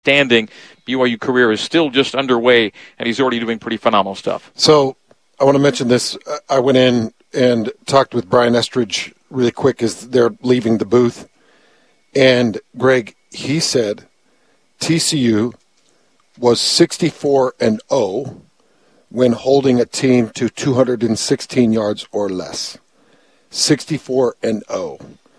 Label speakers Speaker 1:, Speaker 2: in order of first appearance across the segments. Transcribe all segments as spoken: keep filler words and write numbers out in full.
Speaker 1: notwithstanding, B Y U career is still just underway, and he's already doing pretty phenomenal stuff.
Speaker 2: So I want to mention this. I went in and talked with Brian Estridge really quick as they're leaving the booth. And, Greg, he said T C U was sixty-four and oh when holding a team to two hundred sixteen yards or less. sixty-four and oh.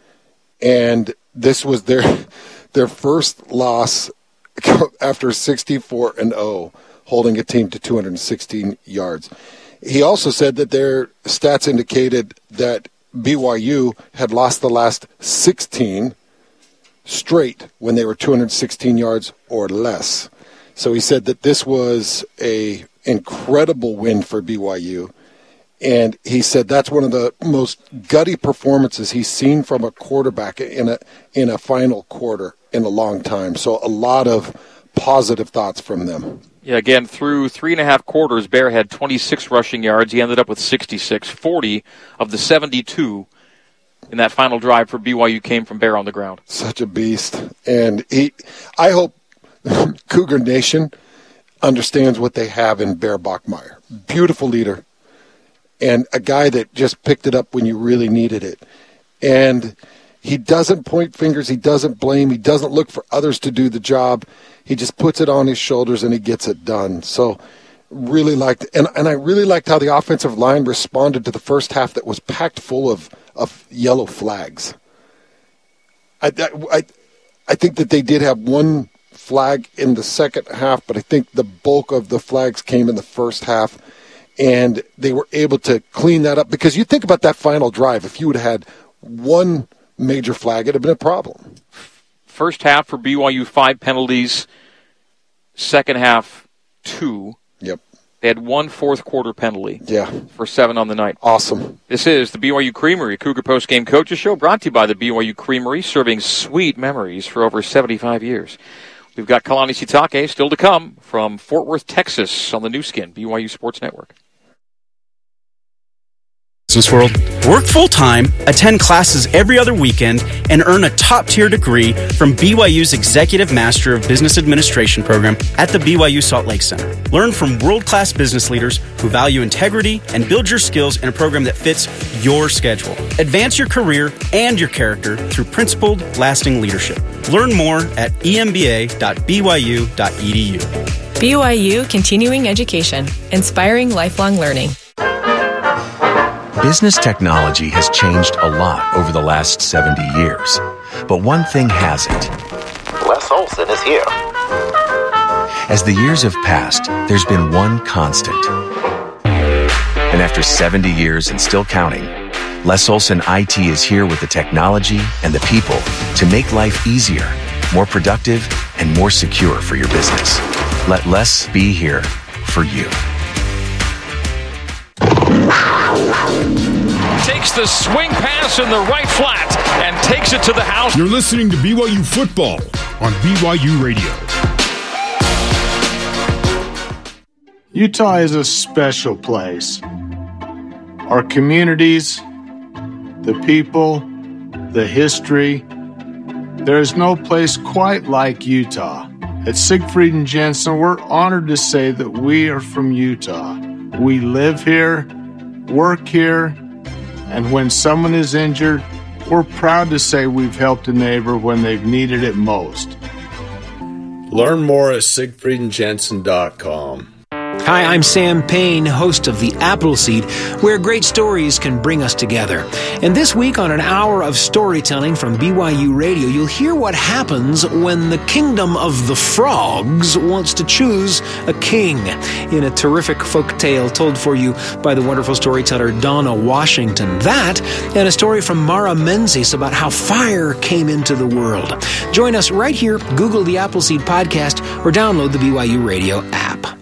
Speaker 2: And this was their their first loss after sixty-four and oh, holding a team to two hundred sixteen yards. He also said that their stats indicated that B Y U had lost the last sixteen straight when they were two hundred sixteen yards or less. So he said that this was a incredible win for B Y U. And he said that's one of the most gutty performances he's seen from a quarterback in a in a final quarter in a long time. So a lot of positive thoughts from them.
Speaker 1: Yeah, again, through three and a half quarters, Bear had twenty-six rushing yards. He ended up with sixty-six. forty of the seventy-two in that final drive for B Y U came from Bear on the ground.
Speaker 2: Such a beast. And he, I hope Cougar Nation understands what they have in Bear Bachmeier. Beautiful leader. And a guy that just picked it up when you really needed it. And he doesn't point fingers. He doesn't blame. He doesn't look for others to do the job. He just puts it on his shoulders and he gets it done. So really liked and and I really liked how the offensive line responded to the first half that was packed full of, of yellow flags. I, I, I think that they did have one flag in the second half, but I think the bulk of the flags came in the first half. And they were able to clean that up. Because you think about that final drive, if you would have had one major flag, it would have been a problem.
Speaker 1: First half for B Y U, five penalties. Second half, two.
Speaker 2: Yep.
Speaker 1: They had one fourth quarter penalty.
Speaker 2: Yeah.
Speaker 1: For seven on the night.
Speaker 2: Awesome.
Speaker 1: This is the B Y U Creamery Cougar Post Game Coaches Show, brought to you by the B Y U Creamery, serving sweet memories for over seventy-five years. We've got Kalani Sitake still to come from Fort Worth, Texas on the new skin, B Y U Sports Network.
Speaker 3: Business World. Work full-time, attend classes every other weekend, and earn a top-tier degree from B Y U's Executive Master of Business Administration program at the B Y U Salt Lake Center. Learn from world-class business leaders who value integrity and build your skills in a program that fits your schedule. Advance your career and your character through principled, lasting leadership. Learn more at e m b a dot b y u dot e d u.
Speaker 4: B Y U Continuing Education, inspiring lifelong learning.
Speaker 5: Business technology has changed a lot over the last seventy years. But one thing hasn't.
Speaker 6: Les Olson is here.
Speaker 5: As the years have passed, there's been one constant. And after seventy years and still counting, Les Olson I T is here with the technology and the people to make life easier, more productive, and more secure for your business. Let Les be here for you.
Speaker 1: Takes the swing pass in the right flat and takes it to the house.
Speaker 7: You're listening to B Y U Football on B Y U Radio.
Speaker 8: Utah is a special place. Our communities, the people, the history. There is no place quite like Utah. At Siegfried and Jensen, we're honored to say that we are from Utah. We live here, work here, and when someone is injured, we're proud to say we've helped a neighbor when they've needed it most.
Speaker 9: Learn more at siegfried and jensen dot com.
Speaker 10: Hi, I'm Sam Payne, host of The Appleseed, where great stories can bring us together. And this week on an hour of storytelling from B Y U Radio, you'll hear what happens when the kingdom of the frogs wants to choose a king, in a terrific folk tale told for you by the wonderful storyteller Donna Washington. That, and a story from Mara Menzies about how fire came into the world. Join us right here, Google The Appleseed Podcast, or download the B Y U Radio app.